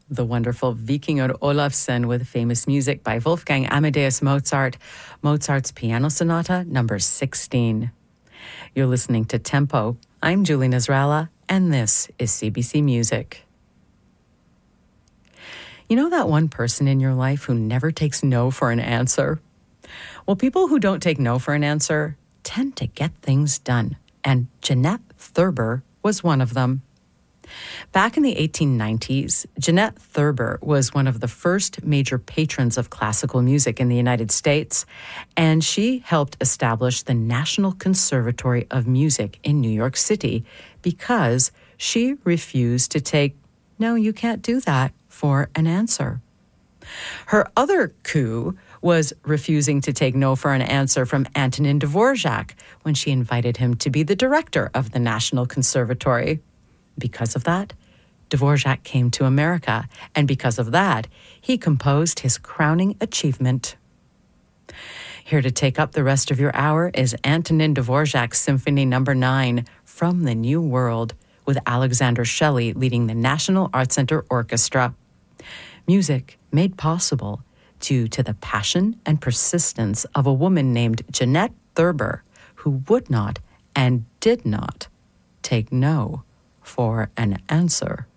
The wonderful Vikingur Olafsson with famous music by Wolfgang Amadeus Mozart, Mozart's Piano Sonata number 16. You're listening to Tempo. I'm Julie Nasrallah, and this is CBC Music. You know that one person in your life who never takes no for an answer? Well, people who don't take no for an answer tend to get things done, and Jeanette Thurber was one of them. Back in the 1890s, Jeanette Thurber was one of the first major patrons of classical music in the United States, and she helped establish the National Conservatory of Music in New York City because she refused to take, "No, you can't do that," for an answer. Her other coup was refusing to take no for an answer from Antonin Dvorak when she invited him to be the director of the National Conservatory. Because of that, Dvorak came to America, and because of that, he composed his crowning achievement. Here to take up the rest of your hour is Antonin Dvorak's Symphony No. 9, From the New World, with Alexander Shelley leading the National Art Center Orchestra. Music made possible due to the passion and persistence of a woman named Jeanette Thurber, who would not and did not take no for an answer.